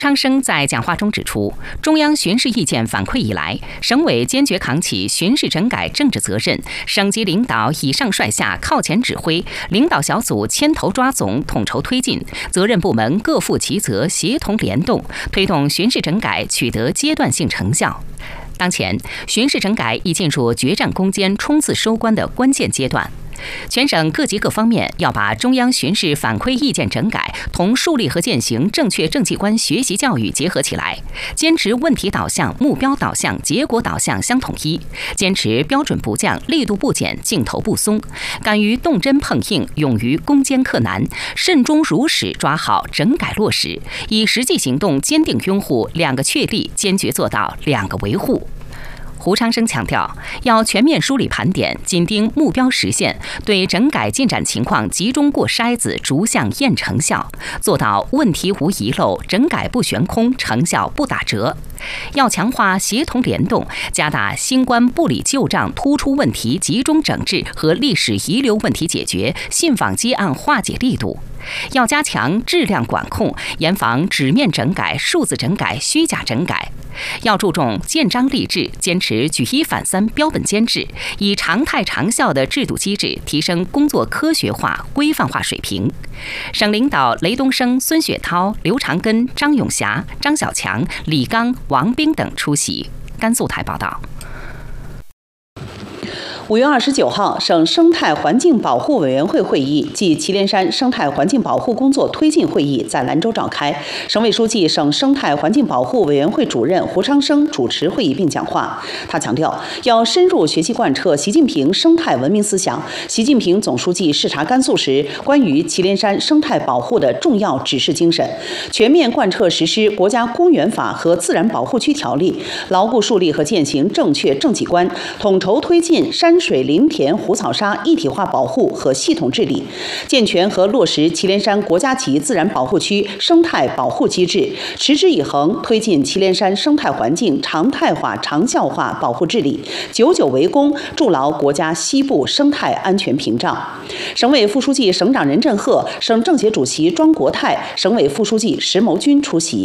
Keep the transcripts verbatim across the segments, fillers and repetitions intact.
昌生在讲话中指出，中央巡视意见反馈以来，省委坚决扛起巡视整改政治责任，省级领导以上率下靠前指挥，领导小组牵头抓总，统筹推进，责任部门各负其责，协同联动，推动巡视整改取得阶段性成效。当前，巡视整改已进入决战攻坚、冲刺收官的关键阶段。全省各级各方面要把中央巡视反馈意见整改同树立和践行正确政绩观学习教育结合起来，坚持问题导向、目标导向、结果导向相统一，坚持标准不降、力度不减、劲头不松，敢于动真碰硬，勇于攻坚克难，慎终如始抓好整改落实，以实际行动坚定拥护两个确立，坚决做到两个维护。胡昌生强调，要全面梳理盘点，紧盯目标实现，对整改进展情况集中过筛子，逐项验成效，做到问题无遗漏，整改不悬空，成效不打折。要强化协同联动，加大新冠不理旧账突出问题集中整治和历史遗留问题解决、信访积案化解力度。要加强质量管控，严防纸面整改、数字整改、虚假整改。要注重建章立制，坚持举一反三标本兼治，以常态长效的制度机制提升工作科学化、规范化水平。省领导雷东升、孙雪涛、刘长根、张永霞、张小强、李刚、王斌等出席。甘肃台报道。 五月二十九号，省生态环境保护委员会会议暨祁连山生态环境保护工作推进会议在兰州召开。省委书记、省生态环境保护委员会主任胡昌生主持会议并讲话。他强调，要深入学习贯彻习近平生态文明思想、习近平总书记视察甘肃时关于祁连山生态保护的重要指示精神，全面贯彻实施国家公园法和自然保护区条例，牢固树立和践行正确政绩观，统筹推进山水林田湖草沙一体化保护和系统治理，健全和落实祁连山国家级自然保护区生态保护机制，持之以恒推进祁连山生态环境常态化、长效化保护治理，久久为功，筑牢国家西部生态安全屏障。省委副书记、省长任振赫、省政协主席庄国泰、省委副书记石谋军出席。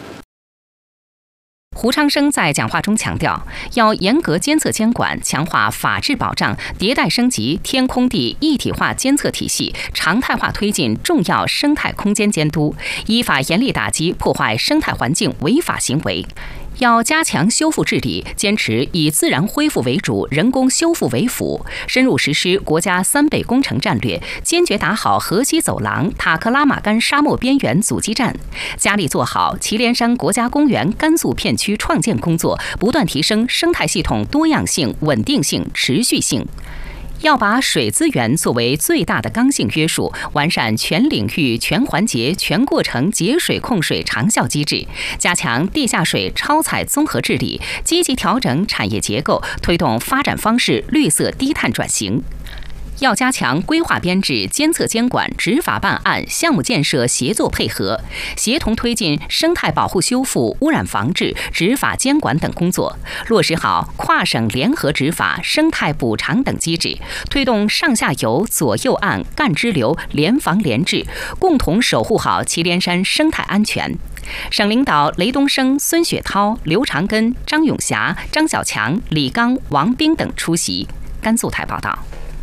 胡昌生在讲话中强调，要严格监测监管，强化法治保障，迭代升级天空地一体化监测体系，常态化推进重要生态空间监督，依法严厉打击破坏生态环境违法行为。要加强修复治理，坚持以自然恢复为主，人工修复为辅，深入实施国家三倍工程战略，坚决打好河西走廊、塔克拉玛干沙漠边缘阻击战，加力做好祁连山国家公园甘肃片区创建工作，不断提升生态系统多样性、稳定性、持续性。要把水资源作为最大的刚性约束，完善全领域、全环节、全过程节水控水长效机制，加强地下水超采综合治理，积极调整产业结构，推动发展方式绿色低碳转型。要加强规划编制、监测监管、执法办案、项目建设协作配合，协同推进生态保护修复、污染防治、执法监管等工作，落实好跨省联合执法、生态补偿等机制，推动上下游、左右岸、干支流联防联治，共同守护好祁连山生态安全。省领导雷东升、孙雪涛、刘长根、张永霞、张小强、李刚、王斌等出席。甘肃台报道。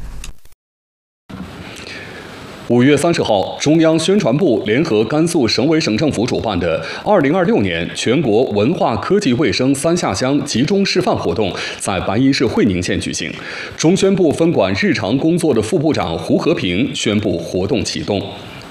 五月三十号，中央宣传部联合甘肃省委省政府主办的二零二六年全国文化科技卫生三下乡集中示范活动在白衣市会宁县举行。中宣部分管日常工作的副部长胡和平宣布活动启动。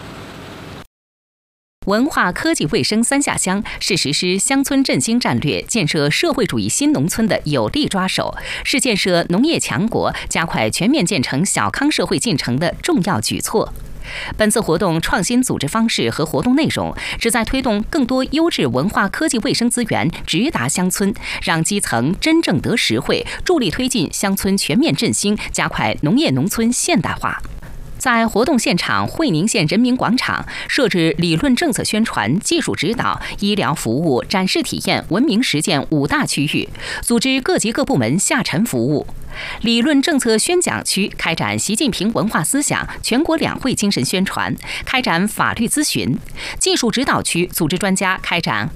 文化科技卫生三下乡是实施乡村振兴战略、建设社会主义新农村的有力抓手，是建设农业强国、加快全面建成小康社会进程的重要举措。本次活动创新组织方式和活动内容，旨在推动更多优质文化科技卫生资源直达乡村，让基层真正得实惠，助力推进乡村全面振兴，加快农业农村现代化。在活动现场会宁县人民广场设置理论政策宣传、技术指导、医疗服务、展示体验、文明实践五大区域，组织各级各部门下沉服务。理论政策宣讲区开展习近平文化思想、全国两会精神宣传，开展法律咨询；技术指导区组织专家开展